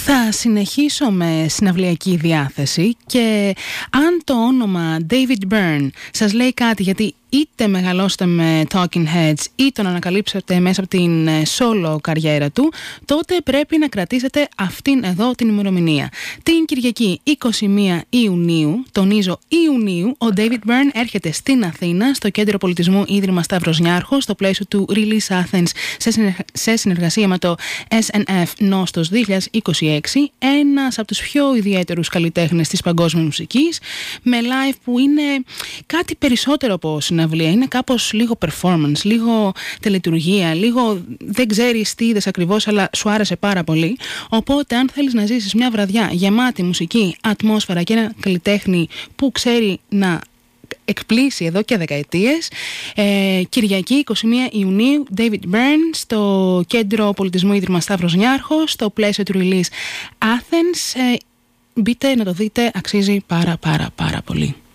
Θα συνεχίσω με συναυλιακή διάθεση και αν το όνομα David Byrne σας λέει κάτι, γιατί είτε μεγαλώσετε με Talking Heads ή τον ανακαλύψετε μέσα από την solo καριέρα του, τότε πρέπει να κρατήσετε αυτήν εδώ την ημερομηνία. Την Κυριακή 21 Ιουνίου, τονίζω Ιουνίου, ο David Byrne έρχεται στην Αθήνα, στο Κέντρο Πολιτισμού Ίδρυμα Σταύρος Νιάρχος, στο πλαίσιο του Release Athens, σε συνεργασία με το SNF Nostos 2026, ένας από τους πιο ιδιαίτερους καλλιτέχνες της παγκόσμιας μουσικής, με live που είναι κάτι περισσότερο από συναυλία. Είναι κάπως λίγο performance, λίγο τελετουργία, λίγο δεν ξέρεις τι είδες ακριβώς, αλλά σου άρεσε πάρα πολύ. Οπότε, αν θέλεις να ζήσεις μια βραδιά γεμάτη μουσική, ατμόσφαιρα και ένα καλλιτέχνη που ξέρει να εκπλήσει εδώ και δεκαετίες, Κυριακή 21 Ιουνίου, David Byrne, στο Κέντρο Πολιτισμού Ίδρυμα Σταύρος Νιάρχος, στο πλαίσιο του Release Athens. Μπείτε να το δείτε, αξίζει πάρα πολύ.